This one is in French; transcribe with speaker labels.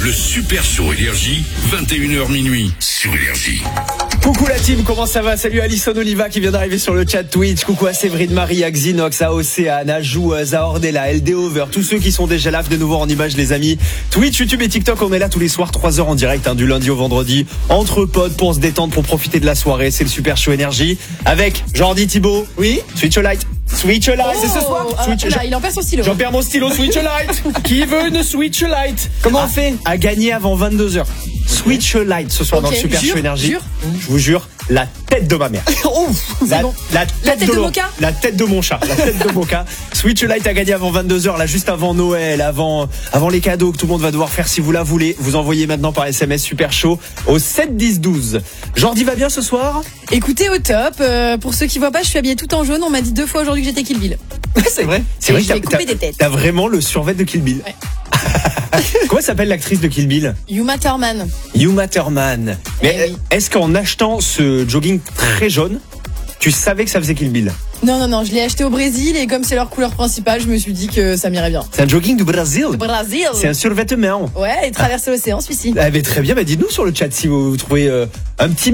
Speaker 1: Le Super Show Énergie, 21h minuit sur Énergie.
Speaker 2: Coucou la team, comment ça va? Salut Alison Oliva qui vient d'arriver sur le chat Twitch. Coucou à Séverine Marie, à Xinox, à Océane, à Joueuse, à Ordella, LD Over, tous ceux qui sont déjà là de nouveau en image les amis. Twitch, YouTube et TikTok, on est là tous les soirs 3h en direct, du lundi au vendredi, entre potes pour se détendre, pour profiter de la soirée. C'est le Super Show Énergie avec Jordi Thibaut. Oui, Switch a light. Switch a light, c'est ce soir.
Speaker 3: Il en perd son stylo.
Speaker 2: J'en perds mon stylo, Switch a light. Qui veut une Switch a light? Comment on fait? À gagner avant 22h. Switch a light ce soir dans le Super Show Énergie. Je vous jure, la tête de ma mère. La tête de Mocha. La tête de mon chat. La tête de Mocha. Switch a light à gagner avant 22h, là juste avant Noël, avant les cadeaux que tout le monde va devoir faire si vous la voulez. Vous envoyez maintenant par SMS Super Show au 7 10 12. Jordi va bien ce soir?
Speaker 3: Écoutez, au top. Pour ceux qui voient pas, je suis habillée tout en jaune. On m'a dit 2 fois aujourd'hui que j'étais Kill Bill.
Speaker 2: C'est vrai. C'est vrai que t'as vraiment le survêt de Kill Bill.
Speaker 3: Ouais.
Speaker 2: Comment s'appelle l'actrice de Kill Bill?
Speaker 3: Uma Thurman.
Speaker 2: Uma Thurman. Mais
Speaker 3: oui.
Speaker 2: est-ce qu'en achetant ce jogging très jaune, tu savais que ça faisait Kill Bill?
Speaker 3: Non, je l'ai acheté au Brésil et comme c'est leur couleur principale, je me suis dit que ça m'irait bien.
Speaker 2: C'est un jogging du Brésil.
Speaker 3: Brésil.
Speaker 2: C'est un survêtement.
Speaker 3: Ouais, et traverser l'océan celui-ci.
Speaker 2: Très bien, dites-nous sur le chat si vous trouvez un petit